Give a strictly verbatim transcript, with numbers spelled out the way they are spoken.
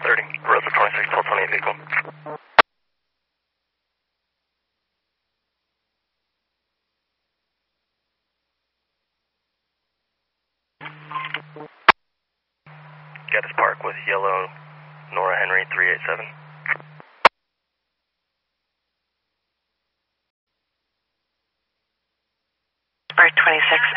thirty. Rosa twenty-six, twelve twenty-eight vehicle. Geddes Park with yellow Nora Henry three eight seven. Spark twenty-six,